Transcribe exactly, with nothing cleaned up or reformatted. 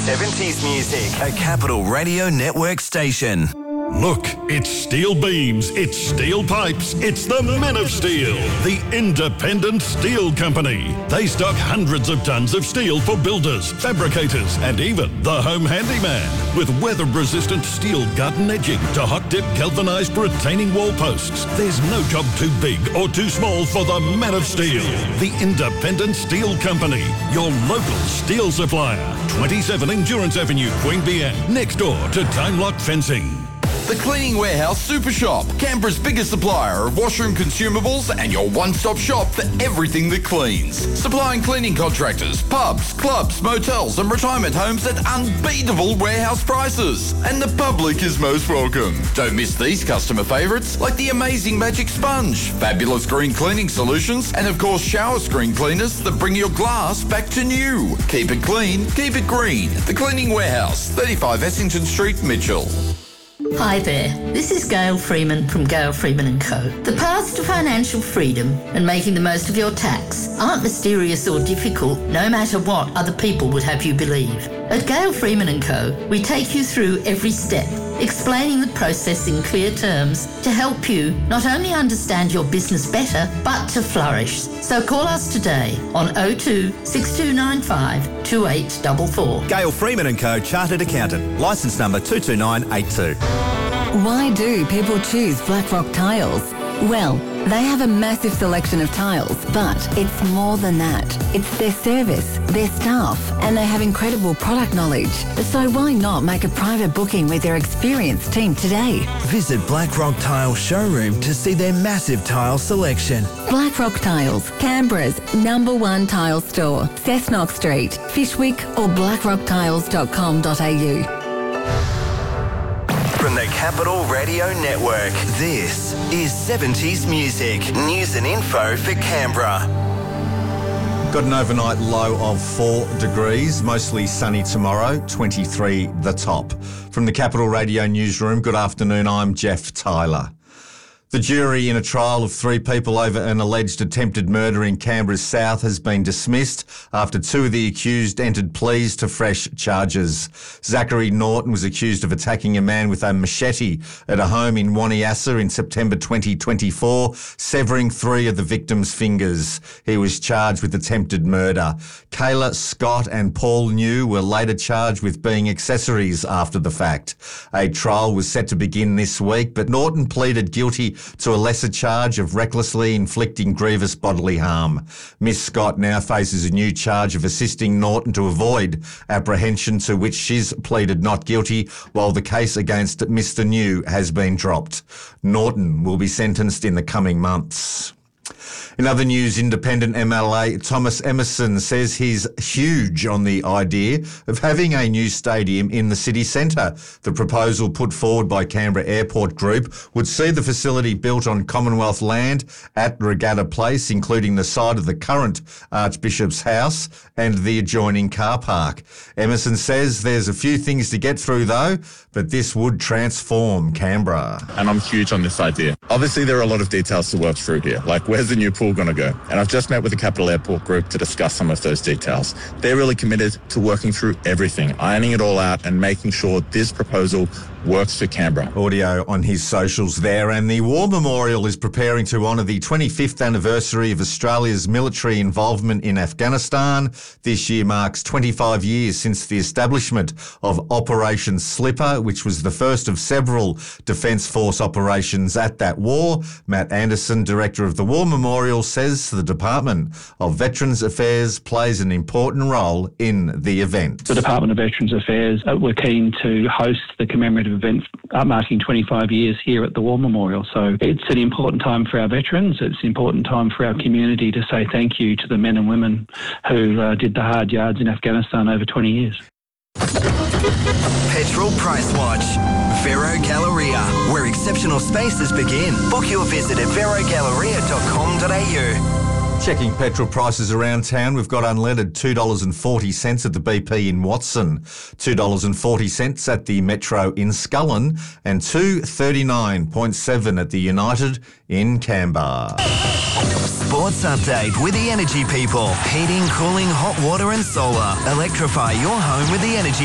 seventies music, a Capital Radio Network station. Look, it's steel beams, it's steel pipes, it's the Men of Steel, the independent steel company. They stock hundreds of tons of steel for builders, fabricators, and even the home handyman. With weather-resistant steel garden edging to hot-dip galvanised retaining wall posts, there's no job too big or too small for the Men of Steel, the independent steel company, your local steel supplier. twenty-seven Endurance Avenue, Queanbeyan, next door to Time Lock Fencing. The Cleaning Warehouse Super Shop, Canberra's biggest supplier of washroom consumables and your one-stop shop for everything that cleans. Supplying cleaning contractors, pubs, clubs, motels and retirement homes at unbeatable warehouse prices. And the public is most welcome. Don't miss these customer favourites like the amazing Magic Sponge, fabulous green cleaning solutions and of course shower screen cleaners that bring your glass back to new. Keep it clean, keep it green. The Cleaning Warehouse, thirty-five Essington Street, Mitchell. Hi there, this is Gail Freeman from Gail Freeman and Co. The paths to financial freedom and making the most of your tax aren't mysterious or difficult, no matter what other people would have you believe. At Gail Freeman and Co, we take you through every step, explaining the process in clear terms to help you not only understand your business better, but to flourish. So call us today on oh two, six two nine five, two eight four four. Gail Freeman and Co, Chartered Accountant, licence number two two nine eight two. Why do people choose Blackrock Tiles? Well, they have a massive selection of tiles, but it's more than that. It's their service, their staff, and they have incredible product knowledge. So why not make a private booking with their experienced team today? Visit Blackrock Tile Showroom to see their massive tile selection. Blackrock Tiles, Canberra's number one tile store. Cessnock Street, Fishwick or blackrock tiles dot com dot a u. From the Capital Radio Network, this is seventies music, news and info for Canberra. Got an overnight low of four degrees, mostly sunny tomorrow, twenty-three the top. From the Capital Radio Newsroom, good afternoon, I'm Jeff Tyler. The jury in a trial of three people over an alleged attempted murder in Canberra's south has been dismissed after two of the accused entered pleas to fresh charges. Zachary Norton was accused of attacking a man with a machete at a home in Waniassa in September twenty twenty-four, severing three of the victim's fingers. He was charged with attempted murder. Kayla Scott and Paul New were later charged with being accessories after the fact. A trial was set to begin this week, but Norton pleaded guilty to a lesser charge of recklessly inflicting grievous bodily harm. Miss Scott now faces a new charge of assisting Norton to avoid apprehension, to which she's pleaded not guilty, while the case against Mister New has been dropped. Norton will be sentenced in the coming months. In other news, independent M L A Thomas Emerson says he's huge on the idea of having a new stadium in the city centre. The proposal put forward by Canberra Airport Group would see the facility built on Commonwealth land at Regatta Place, including the site of the current Archbishop's House and the adjoining car park. Emerson says there's a few things to get through though, but this would transform Canberra. And I'm huge on this idea. Obviously, there are a lot of details to work through here, like where's the new pool going to go? And I've just met with the Capital Airport Group to discuss some of those details. They're really committed to working through everything, ironing it all out and making sure this proposal works for Canberra. Audio on his socials there. And the War Memorial is preparing to honour the twenty-fifth anniversary of Australia's military involvement in Afghanistan. This year marks twenty-five years since the establishment of Operation Slipper, which was the first of several Defence Force operations at that war. Matt Anderson, Director of the War Memorial, says the Department of Veterans Affairs plays an important role in the event. The Department of Veterans Affairs uh, were keen to host the commemorative event uh, marking twenty-five years here at the War Memorial. So it's an important time for our veterans. It's an important time for our community to say thank you to the men and women who uh, did the hard yards in Afghanistan over twenty years. Petrol Price Watch. Vero Galleria, where exceptional spaces begin. Book your visit at vero galleria dot com dot a u. Checking petrol prices around town, we've got unleaded two dollars forty at the B P in Watson, two dollars forty at the Metro in Scullin, and two dollars thirty-nine seventy at the United in Canberra. Sports update with the Energy People. Heating, cooling, hot water and solar. Electrify your home with the Energy